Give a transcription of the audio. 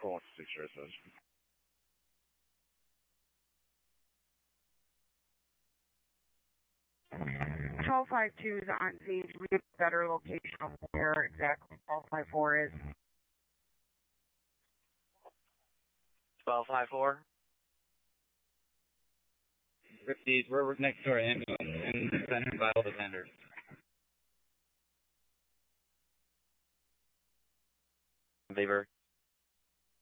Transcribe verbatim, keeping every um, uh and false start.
Cool, six services. twelve five two is on page. We get a better location of where exactly twelve five four is. twelve five four? fifty, we're next to our ambulance and center by all the vendors. Beaver.